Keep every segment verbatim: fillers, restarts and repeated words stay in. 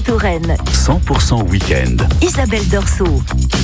Touraine. cent pour cent week-end. Isabelle Dorso.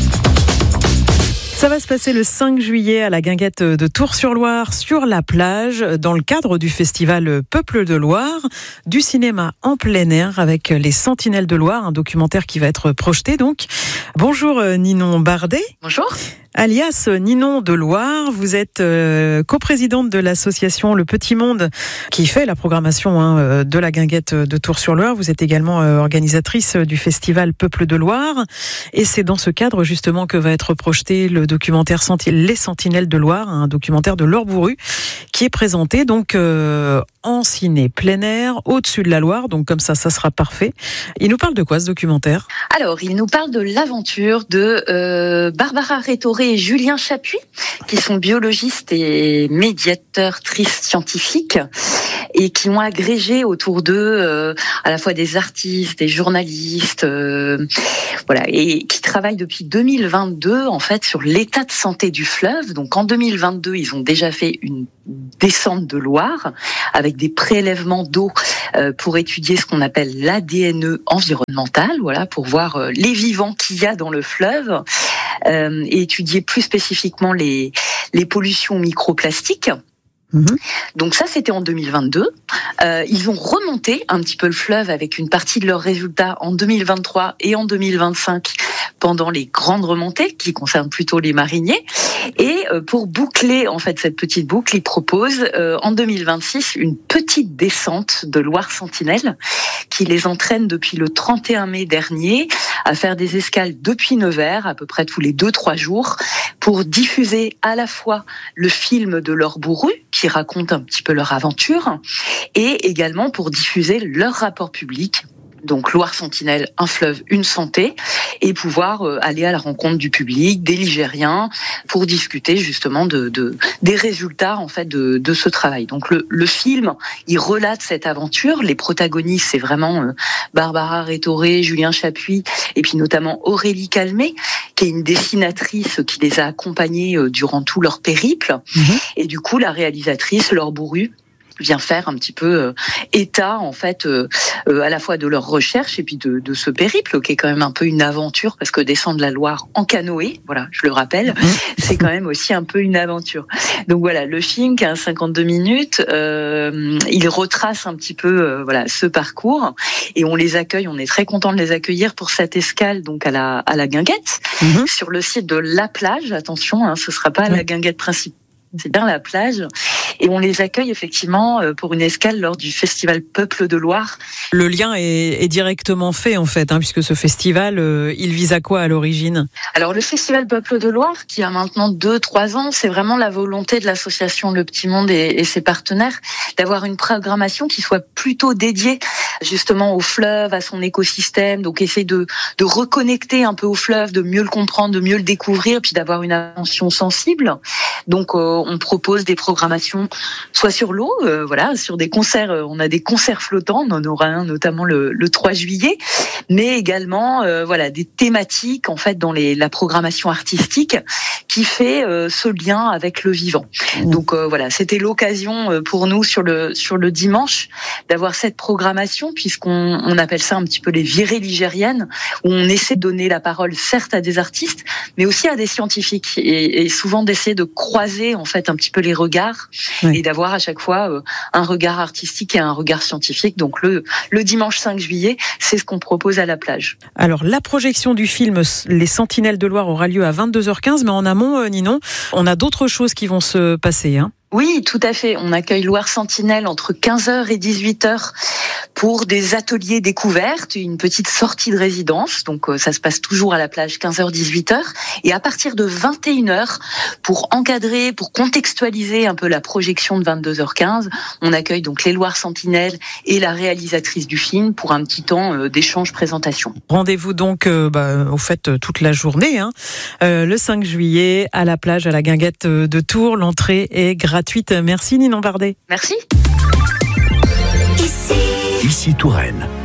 Ça va se passer le cinq juillet à la Guinguette de Tours-sur-Loire, sur la plage, dans le cadre du festival Peuple de Loire, du cinéma en plein air avec les Sentinelles de Loire, un documentaire qui va être projeté donc. Bonjour Ninon Bardet. Bonjour. Alias Ninon de Loire, vous êtes euh, coprésidente de l'association Le Petit Monde qui fait la programmation hein, de la Guinguette de Tours-sur-Loire. Vous êtes également euh, organisatrice du festival Peuple de Loire et c'est dans ce cadre justement que va être projeté le documentaire Senti- Les Sentinelles de Loire, un documentaire de Laure Bourru qui est présenté donc euh, en ciné plein air au-dessus de la Loire, donc comme ça, ça sera parfait. Il nous parle de quoi ce documentaire ? Alors, il nous parle de l'aventure de euh, Barbara Rétoré et Julien Chapuis, qui sont biologistes et médiateurs scientifiques et qui ont agrégé autour d'eux euh, à la fois des artistes, des journalistes, euh, voilà, et qui travaillent depuis deux mille vingt-deux en fait sur l'état de santé du fleuve. Donc en deux mille vingt-deux, ils ont déjà fait une descente de Loire avec des prélèvements d'eau euh, pour étudier ce qu'on appelle l'A D N E environnemental, voilà, pour voir euh, les vivants qu'il y a dans le fleuve euh, et étudier plus spécifiquement les les pollutions microplastiques. Mmh. Donc ça, c'était en deux mille vingt-deux. Euh, ils ont remonté un petit peu le fleuve avec une partie de leurs résultats en deux mille vingt-trois et en deux mille vingt-cinq pendant les grandes remontées qui concernent plutôt les mariniers. Et euh, pour boucler en fait cette petite boucle, ils proposent euh, en deux mille vingt-six une petite descente de Loire Sentinelle qui les entraîne depuis le trente et un mai dernier à faire des escales depuis Nevers à peu près tous les deux trois jours pour diffuser à la fois le film de Laure Bourru qui raconte un petit peu leur aventure et également pour diffuser leur rapport public. Donc Loire Sentinelle, un fleuve, une santé, et pouvoir euh, aller à la rencontre du public, des Ligériens, pour discuter justement de, de des résultats en fait de, de ce travail. Donc le, le film, il relate cette aventure. Les protagonistes, c'est vraiment euh, Barbara Rétoré, Julien Chapuis, et puis notamment Aurélie Calmet, qui est une dessinatrice qui les a accompagnés euh, durant tout leur périple. Mmh. Et du coup, la réalisatrice Laure Bourru vient faire un petit peu euh, état en fait euh, euh, à la fois de leur recherche et puis de, de ce périple qui est quand même un peu une aventure parce que descendre la Loire en canoë, voilà, je le rappelle, mmh. c'est quand même aussi un peu une aventure. Donc voilà, le film qui a cinquante-deux minutes, euh, il retrace un petit peu euh, voilà ce parcours et on les accueille, on est très content de les accueillir pour cette escale donc à la à la Guinguette mmh. sur le site de La Plage. Attention, hein, ce sera pas à la Guinguette principale. C'est bien la plage. Et on les accueille effectivement pour une escale lors du festival Peuple de Loire. Le lien est, est directement fait en fait, hein, puisque ce festival, euh, il vise à quoi à l'origine ? Alors le festival Peuple de Loire, qui a maintenant deux, trois ans, c'est vraiment la volonté de l'association Le Petit Monde et, et ses partenaires d'avoir une programmation qui soit plutôt dédiée justement au fleuve, à son écosystème. Donc essayer de, de reconnecter un peu au fleuve, de mieux le comprendre, de mieux le découvrir, puis d'avoir une attention sensible. Donc euh, on propose des programmations soit sur l'eau, euh, voilà, sur des concerts, euh, on a des concerts flottants, on en aura un notamment le, le trois juillet, mais également euh, voilà des thématiques en fait dans les, la programmation artistique qui fait euh, ce lien avec le vivant. Mmh. Donc euh, voilà, c'était l'occasion euh, pour nous sur le sur le dimanche d'avoir cette programmation puisqu'on on appelle ça un petit peu les virées ligériennes où on essaie de donner la parole certes à des artistes mais aussi à des scientifiques et, et souvent d'essayer de croiser en fait un petit peu les regards oui. et d'avoir à chaque fois euh, un regard artistique et un regard scientifique. Donc le le dimanche cinq juillet, c'est ce qu'on propose à la plage. Alors la projection du film Les Sentinelles de Loire aura lieu à vingt-deux heures quinze, mais en amont, euh, Ninon, on a d'autres choses qui vont se passer, hein. Oui, tout à fait. On accueille Loire Sentinelle entre quinze heures et dix-huit heures pour des ateliers découvertes, une petite sortie de résidence. Donc ça se passe toujours à la plage quinze heures dix-huit heures. Et à partir de vingt et une heures, pour encadrer, pour contextualiser un peu la projection de vingt-deux heures quinze, on accueille donc les Loire Sentinelles et la réalisatrice du film pour un petit temps d'échange-présentation. Rendez-vous donc euh, bah, au fait toute la journée, hein, euh, le cinq juillet à la plage à la Guinguette de Tours. L'entrée est gratuite. Merci Ninon Bardet. Merci. Ici, Ici Touraine.